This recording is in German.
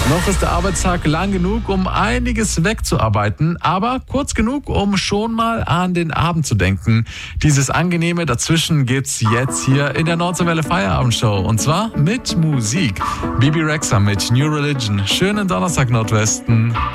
Noch ist der Arbeitstag lang genug, um einiges wegzuarbeiten, aber kurz genug, um schon mal an den Abend zu denken. Dieses Angenehme dazwischen gibt's jetzt hier in der Nordseewelle Feierabendshow und zwar mit Musik. Bibi Rexha mit New Religion. Schönen Donnerstag, Nordwesten.